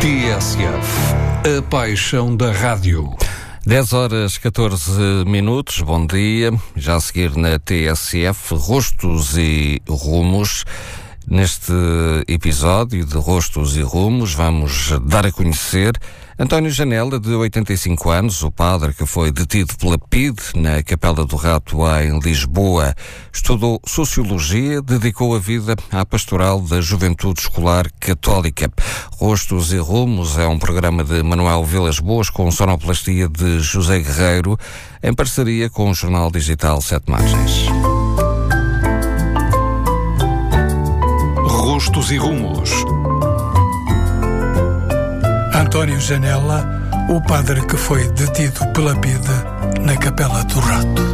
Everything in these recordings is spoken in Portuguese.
TSF, a paixão da rádio. 10h14, bom dia. Já a seguir na TSF, Rostos e Rumos. Neste episódio de Rostos e Rumos vamos dar a conhecer António Janela, de 85 anos, o padre que foi detido pela PIDE na Capela do Rato em Lisboa. Estudou Sociologia, dedicou a vida à pastoral da Juventude Escolar Católica. Rostos e Rumos é um programa de Manuel Vilas Boas com sonoplastia de José Guerreiro, em parceria com o jornal digital Sete Margens. Rostos e Rumos. António Janela, o padre que foi detido pela PIDE na Capela do Rato.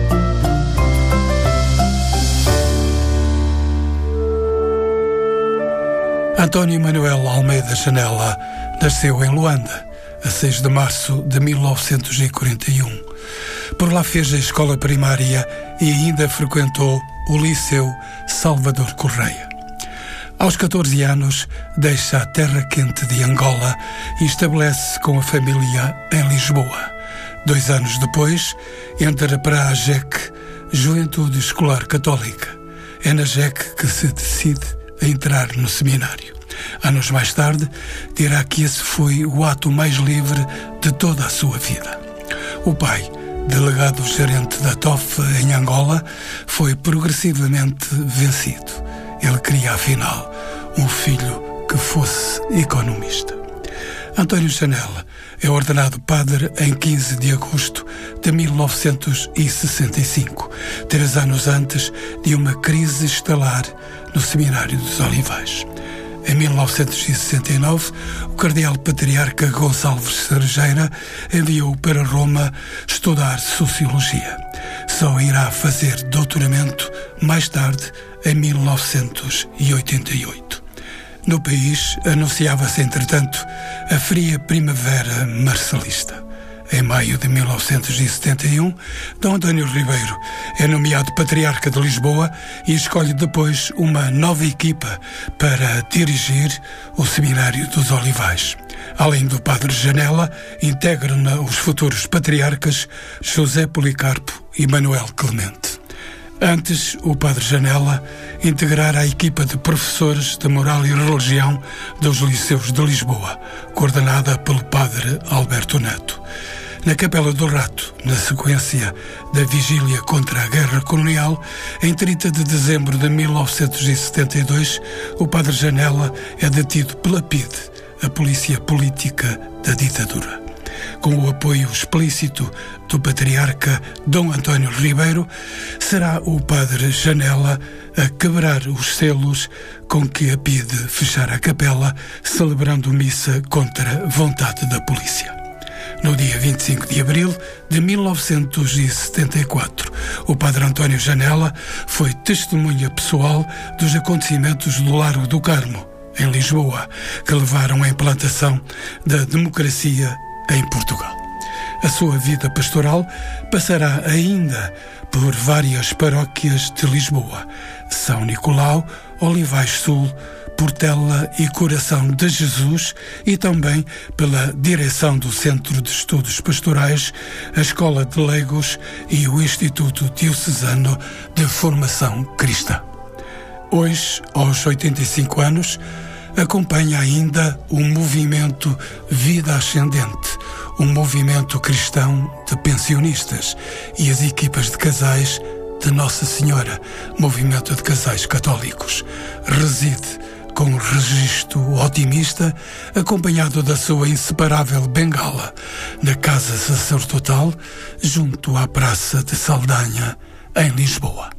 António Manuel Almeida Janela nasceu em Luanda, a 6 de março de 1941. Por lá fez a escola primária e ainda frequentou o Liceu Salvador Correia. Aos 14 anos, deixa a terra quente de Angola e estabelece-se com a família em Lisboa. 2 anos depois, entra para a JEC, Juventude Escolar Católica. É na JEC que se decide a entrar no seminário. Anos mais tarde, dirá que esse foi o ato mais livre de toda a sua vida. O pai, delegado-gerente da TOF em Angola, foi progressivamente vencido. Ele queria, afinal, um filho que fosse economista. António Janela é ordenado padre em 15 de agosto de 1965, 3 anos antes de uma crise estelar no Seminário dos Olivais. Em 1969, o cardeal patriarca Gonçalves Cerejeira enviou-o para Roma estudar Sociologia. Só irá fazer doutoramento mais tarde, em 1988. No país, anunciava-se, entretanto, a fria primavera marcelista. Em maio de 1971, Dom António Ribeiro é nomeado Patriarca de Lisboa e escolhe depois uma nova equipa para dirigir o Seminário dos Olivais. Além do Padre Janela, integram-na os futuros patriarcas José Policarpo e Manuel Clemente. Antes, o Padre Janela integrara a equipa de professores de moral e religião dos Liceus de Lisboa, coordenada pelo Padre Alberto Neto. Na Capela do Rato, na sequência da vigília contra a Guerra Colonial, em 30 de dezembro de 1972, o Padre Janela é detido pela PIDE, a polícia política da ditadura. Com o apoio explícito do patriarca Dom António Ribeiro, será o Padre Janela a quebrar os selos com que a PIDE fechara a capela, celebrando missa contra a vontade da polícia. No dia 25 de abril de 1974, o Padre António Janela foi testemunha pessoal dos acontecimentos do Largo do Carmo, em Lisboa, que levaram à implantação da democracia em Portugal. A sua vida pastoral passará ainda por várias paróquias de Lisboa: São Nicolau, Olivais Sul, Portela e Coração de Jesus, e também pela direção do Centro de Estudos Pastorais, a Escola de Leigos e o Instituto Diocesano de Formação Cristã. Hoje, aos 85 anos, acompanha ainda o movimento Vida Ascendente, um movimento cristão de pensionistas, e as equipas de casais de Nossa Senhora, movimento de casais católicos. Reside com registro otimista, acompanhado da sua inseparável bengala, na casa sacerdotal, junto à Praça de Saldanha, em Lisboa.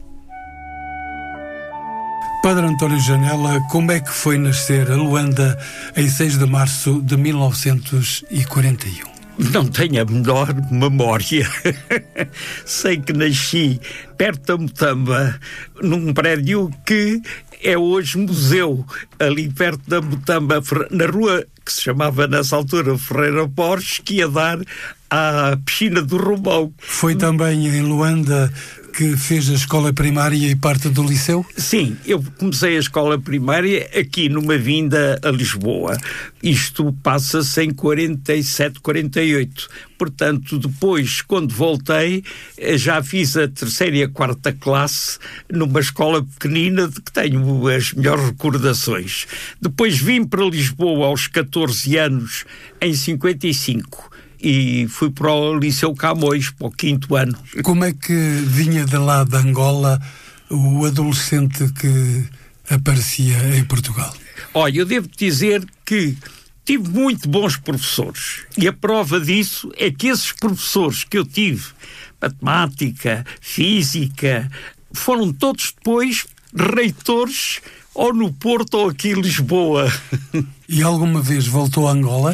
Padre António Janela, como é que foi nascer a Luanda em 6 de março de 1941? Não tenho a menor memória. Sei que nasci perto da Mutamba, num prédio que é hoje museu, ali perto da Mutamba, na rua que se chamava nessa altura Ferreira Borges, que ia dar à piscina do Romão. Foi também em Luanda que fez a escola primária e parte do liceu? Sim, eu comecei a escola primária aqui numa vinda a Lisboa. Isto passa-se em 47, 48. Portanto, depois, quando voltei, já fiz a 3ª e a 4ª classe numa escola pequenina de que tenho as melhores recordações. Depois vim para Lisboa aos 14 anos, em 55. E fui para o Liceu Camões, para o 5º ano. Como é que vinha de lá de Angola o adolescente que aparecia em Portugal? Olha, eu devo dizer que tive muito bons professores. E a prova disso é que esses professores que eu tive, matemática, física, foram todos depois reitores ou no Porto ou aqui em Lisboa. E alguma vez voltou a Angola?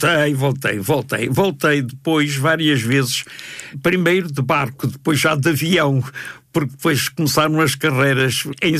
Voltei depois várias vezes. Primeiro de barco, depois já de avião, porque depois começaram as carreiras em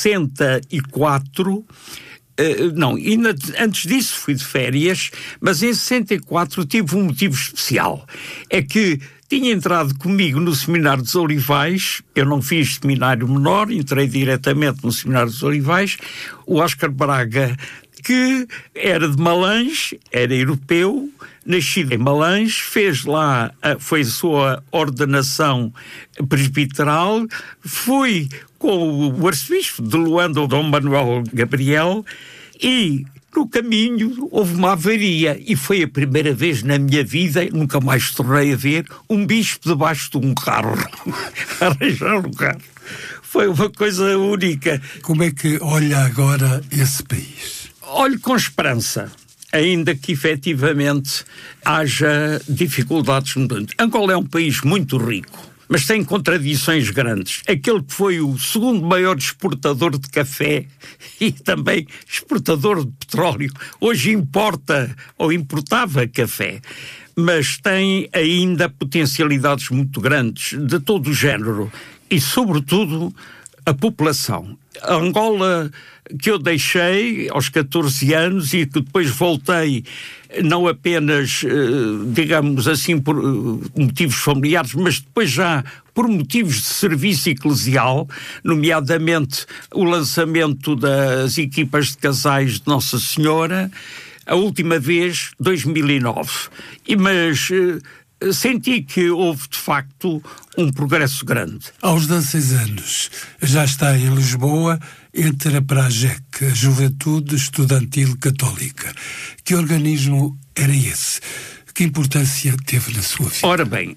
64. Ainda antes disso fui de férias, mas em 64 tive um motivo especial. É que tinha entrado comigo no Seminário dos Olivais. Eu não fiz seminário menor, entrei diretamente no Seminário dos Olivais. O Oscar Braga, que era de Malães, era europeu, nascido em Malães, fez lá, foi a sua ordenação presbiteral, foi com o arcebispo de Luanda, o Dom Manuel Gabriel, e no caminho houve uma avaria e foi a primeira vez na minha vida, nunca mais tornei a ver, um bispo debaixo de um carro. Arranjar um carro. Foi uma coisa única. Como é que olha agora esse país? Olho com esperança, ainda que efetivamente haja dificuldades mudantes. Angola é um país muito rico, mas tem contradições grandes. Aquele que foi o segundo maior exportador de café e também exportador de petróleo, hoje importa ou importava café, mas tem ainda potencialidades muito grandes de todo o género e, sobretudo, a população. A Angola que eu deixei aos 14 anos e que depois voltei, não apenas, digamos assim, por motivos familiares, mas depois já por motivos de serviço eclesial, nomeadamente o lançamento das equipas de casais de Nossa Senhora, a última vez, 2009. Mas senti que houve, de facto, um progresso grande. Aos 16 anos, já está em Lisboa, entra para a JEC, a Juventude Estudantil Católica. Que organismo era esse? Que importância teve na sua vida? Ora bem,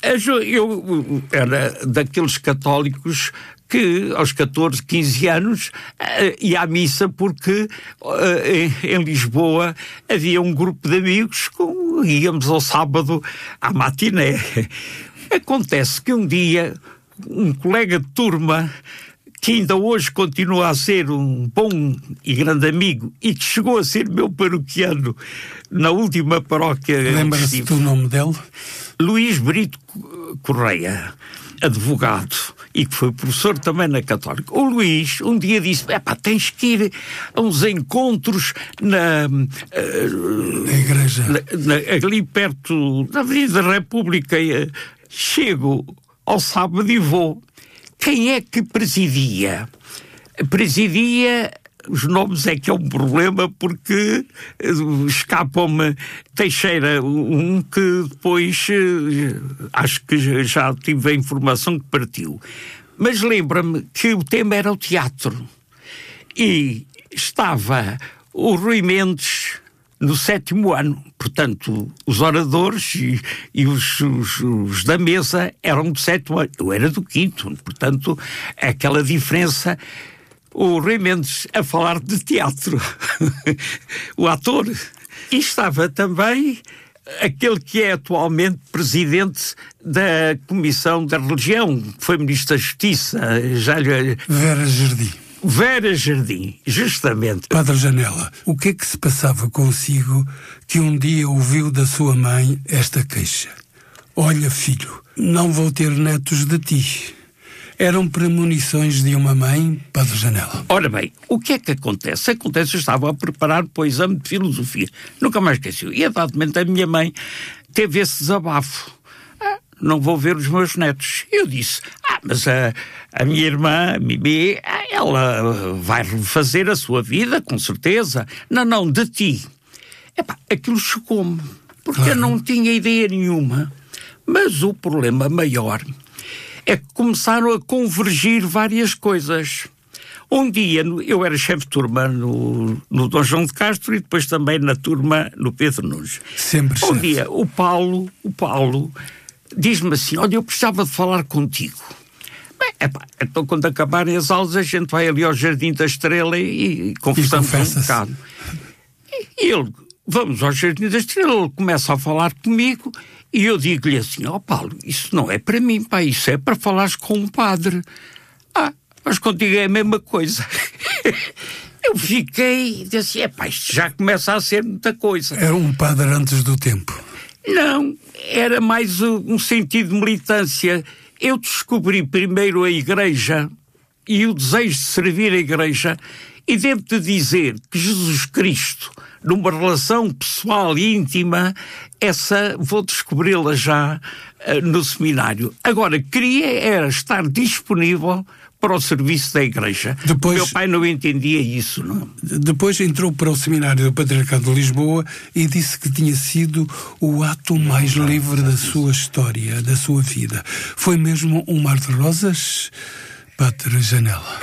eu era daqueles católicos que aos 14, 15 anos ia à missa porque em Lisboa havia um grupo de amigos com íamos ao sábado à matiné. Acontece que um dia um colega de turma, que ainda hoje continua a ser um bom e grande amigo e que chegou a ser meu paroquiano na última paróquia... Lembra-se do nome dele? Luís Brito Correia, advogado, e que foi professor também na Católica. O Luís um dia disse, tens que ir a uns encontros na igreja, ali perto da Avenida da República. Chego ao sábado e vou. Quem é que presidia? Presidia, os nomes é que é um problema porque escapam-me. Teixeira, um que depois acho que já tive a informação que partiu. Mas lembra-me que o tema era o teatro. E estava o Rui Mendes no 7º ano. Portanto, os oradores e os da mesa eram do 7º ano. Eu era do 5º. Portanto, aquela diferença... O Rui Mendes a falar de teatro, o ator. E estava também aquele que é atualmente presidente da Comissão da Religião, que foi Ministro da Justiça, Vera Jardim, justamente. Padre Janela, o que é que se passava consigo que um dia ouviu da sua mãe esta queixa? Olha, filho, não vou ter netos de ti. Eram premonições de uma mãe, Padre Janela? Ora bem, o que é que acontece? Acontece, eu estava a preparar para o exame de filosofia. Nunca mais esqueci. E, a dado momento, a minha mãe teve esse desabafo. não vou ver os meus netos. Eu disse, mas a minha irmã, a Mimi, ela vai refazer a sua vida, com certeza. Não, de ti. Aquilo chocou-me, porque eu não tinha ideia nenhuma. Mas o problema maior é que começaram a convergir várias coisas. Um dia, eu era chefe de turma no Dom João de Castro e depois também na turma no Pedro Nunes. Sempre Um dia, o Paulo diz-me assim, olha, eu precisava de falar contigo. Então quando acabarem as aulas a gente vai ali ao Jardim da Estrela e conversamos um bocado. E ele, vamos ao Jardim da Estrela, ele começa a falar comigo e eu digo-lhe assim, Paulo, isso não é para mim, isso é para falares com um padre. Mas contigo é a mesma coisa. Eu fiquei e disse, isto já começa a ser muita coisa. Era um padre antes do tempo. Não, era mais um sentido de militância. Eu descobri primeiro a Igreja e o desejo de servir a Igreja, e devo-te dizer que Jesus Cristo, numa relação pessoal e íntima, vou descobri-la já no seminário. Agora, era estar disponível para o serviço da Igreja. Meu pai não entendia isso, não? Depois entrou para o seminário do Patriarcado de Lisboa e disse que tinha sido o ato mais livre da sua história, da sua vida. Foi mesmo um mar de rosas, Padre Janela?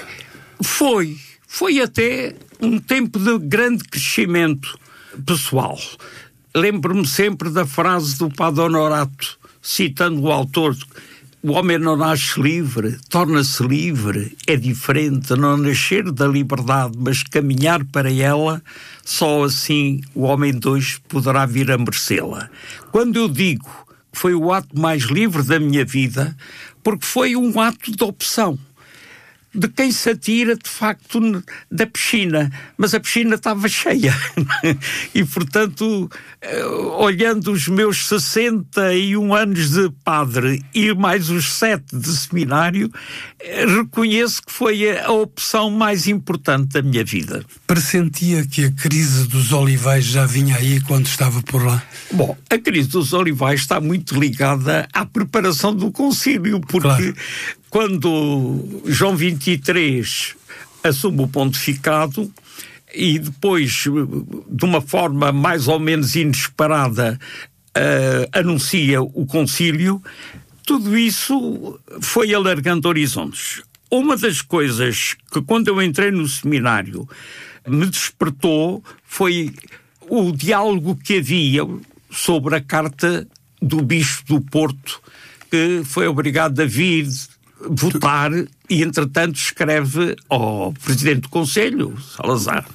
Foi até um tempo de grande crescimento pessoal. Lembro-me sempre da frase do Padre Honorato, citando o autor: o homem não nasce livre, torna-se livre, é diferente não nascer da liberdade, mas caminhar para ela, só assim o homem de hoje poderá vir a merecê-la. Quando eu digo que foi o ato mais livre da minha vida, porque foi um ato de opção, de quem se atira, de facto, da piscina. Mas a piscina estava cheia. E, portanto, olhando os meus 61 anos de padre e mais os 7 de seminário, reconheço que foi a opção mais importante da minha vida. Pressentia que a crise dos olivais já vinha aí quando estava por lá? Bom, a crise dos olivais está muito ligada à preparação do concílio, porque quando João XXIII assume o pontificado e depois, de uma forma mais ou menos inesperada, anuncia o concílio, tudo isso foi alargando horizontes. Uma das coisas que, quando eu entrei no seminário, me despertou foi o diálogo que havia sobre a carta do Bispo do Porto, que foi obrigado a vir votar e, entretanto, escreve ao Presidente do Conselho, Salazar.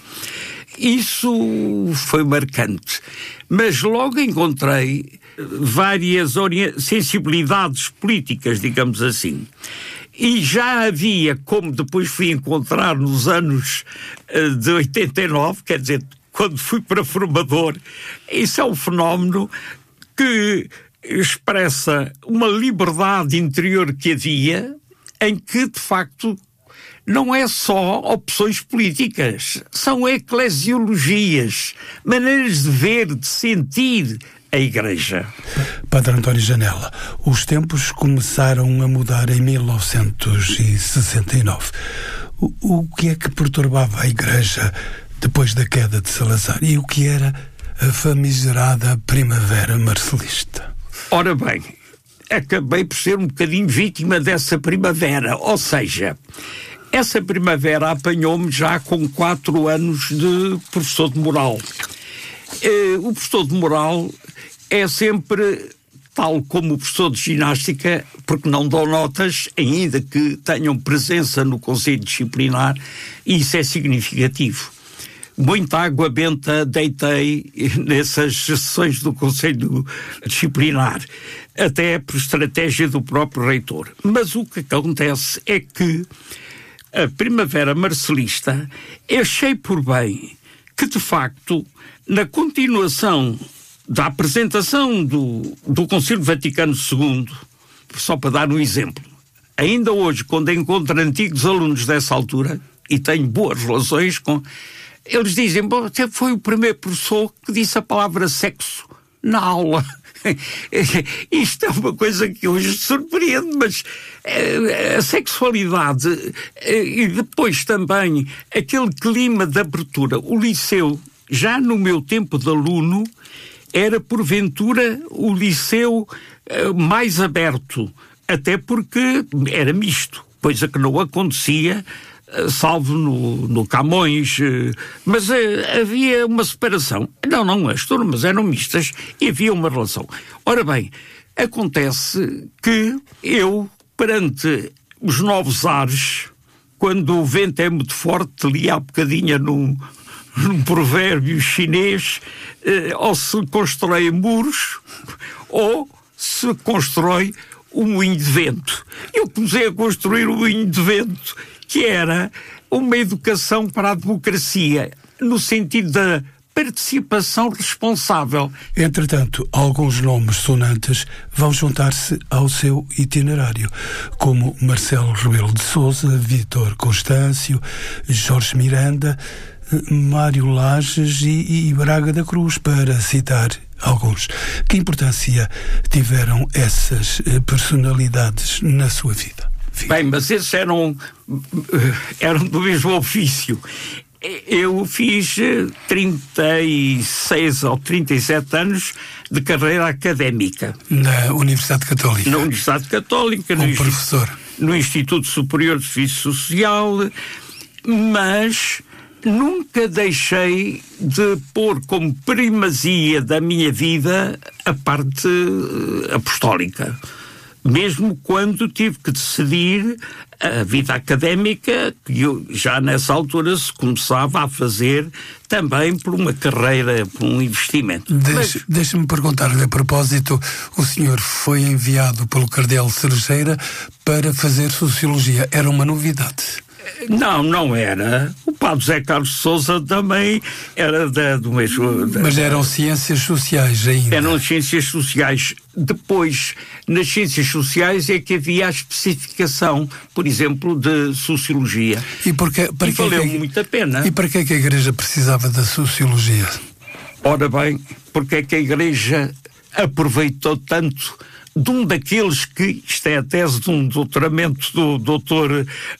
Isso foi marcante. Mas logo encontrei várias sensibilidades políticas, digamos assim. E já havia, como depois fui encontrar nos anos de 89, quer dizer, quando fui para formador, isso é um fenómeno que expressa uma liberdade interior que havia, em que, de facto, não é só opções políticas, são eclesiologias, maneiras de ver, de sentir a Igreja. Padre António Janela, os tempos começaram a mudar em 1969. O que é que perturbava a Igreja depois da queda de Salazar? E o que era a famigerada Primavera Marcelista? Ora bem, acabei por ser um bocadinho vítima dessa primavera, ou seja, essa primavera apanhou-me já com 4 anos de professor de moral. O professor de moral é sempre, tal como o professor de ginástica, porque não dão notas, ainda que tenham presença no Conselho Disciplinar, e isso é significativo. Muita água benta deitei nessas sessões do Conselho Disciplinar, até por estratégia do próprio reitor. Mas o que acontece é que a Primavera Marcelista, eu achei por bem que, de facto, na continuação da apresentação do Concílio Vaticano II, só para dar um exemplo, ainda hoje, quando encontro antigos alunos dessa altura, e tenho boas relações com... Eles dizem, você foi o primeiro professor que disse a palavra sexo na aula. Isto é uma coisa que hoje surpreende, mas a sexualidade e depois também aquele clima de abertura. O liceu, já no meu tempo de aluno, era porventura o liceu mais aberto, até porque era misto, coisa que não acontecia, salvo no Camões, mas havia uma separação. Não, as turmas eram mistas e havia uma relação. Ora bem, acontece que eu, perante os novos ares, quando o vento é muito forte, li há bocadinho num provérbio chinês, ou se constrói muros, ou se constrói um moinho de vento. Eu comecei a construir um moinho de vento, que era uma educação para a democracia, no sentido da participação responsável. Entretanto, alguns nomes sonantes vão juntar-se ao seu itinerário, como Marcelo Rebelo de Sousa, Vítor Constâncio, Jorge Miranda, Mário Lages e Braga da Cruz, para citar alguns. Que importância tiveram essas personalidades na sua vida? Bem, mas esses eram do mesmo ofício. Eu fiz 36 ou 37 anos de carreira académica. Na Universidade Católica? Na Universidade Católica. Como professor? No Instituto Superior de Serviço Social, mas nunca deixei de pôr como primazia da minha vida a parte apostólica. Mesmo quando tive que decidir a vida académica, que eu já nessa altura se começava a fazer também por uma carreira, por um investimento. Deixe-me perguntar-lhe a propósito, o senhor foi enviado pelo Cardeal Cerejeira para fazer Sociologia. Era uma novidade? Não era. O Padre José Carlos de Sousa também era do mesmo... Mas eram ciências sociais ainda? Eram ciências sociais. Depois, nas ciências sociais é que havia a especificação, por exemplo, de Sociologia. E valeu muito a pena. E para que é que a Igreja precisava da Sociologia? Ora bem, porque é que a Igreja aproveitou tanto de um daqueles que, isto é a tese de um doutoramento do doutor